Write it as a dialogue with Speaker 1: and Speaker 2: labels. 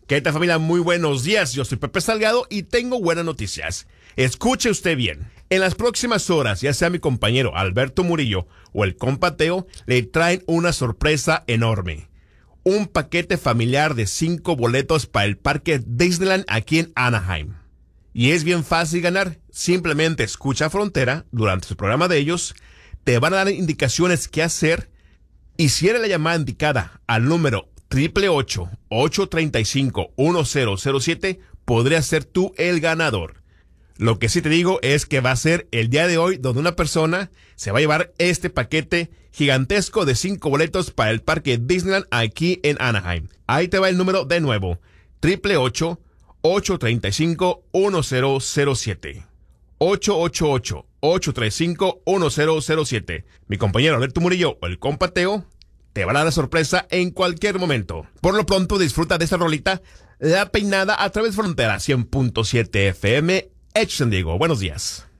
Speaker 1: ¿Qué tal, familia? Muy buenos días. Yo soy Pepe Salgado y tengo buenas noticias. Escuche usted bien. En las próximas horas, ya sea mi compañero Alberto Murillo o el compa Teo, le traen una sorpresa enorme. Un paquete familiar de 5 boletos para el parque Disneyland aquí en Anaheim. Y es bien fácil ganar. Simplemente escucha Frontera durante su programa de ellos. Te van a dar indicaciones qué hacer. Y si eres la llamada indicada al número 888-835-1007, podrías ser tú el ganador. Lo que sí te digo es que va a ser el día de hoy donde una persona se va a llevar este paquete gigantesco de 5 boletos para el parque Disneyland aquí en Anaheim. Ahí te va el número de nuevo. 888-835-1007. 888-835-1007. Mi compañero Alberto Murillo o el compa Teo te van a dar sorpresa en cualquier momento. Por lo pronto, disfruta de esta rolita, La Peinada, a través de Frontera 100.7 FM, San Diego. Buenos días.